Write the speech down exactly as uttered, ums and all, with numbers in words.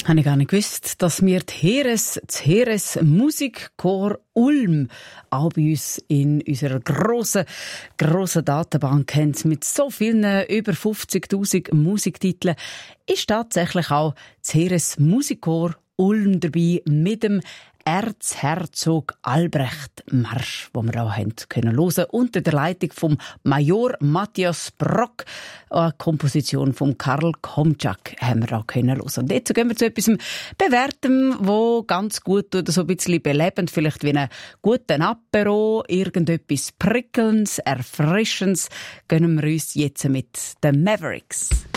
Habe ich gar nicht gewusst, dass wir die Heeres, das Heeres Musikchor Ulm auch bei uns in unserer grossen, grossen Datenbank haben. Mit so vielen, über fünfzigtausend Musiktiteln ist tatsächlich auch das Heeres Musikchor Ulm dabei mit dem Erzherzog Albrecht Marsch, wo wir auch haben können hören, unter der Leitung vom Major Matthias Brock, eine Komposition von Karl Komczak haben wir auch können hören. Und jetzt gehen wir zu etwas Bewährtem, wo ganz gut tut, so ein bisschen belebend, vielleicht wie einen guten Apero, irgendetwas Prickelndes, Erfrischendes, gönnen wir uns jetzt mit den Mavericks.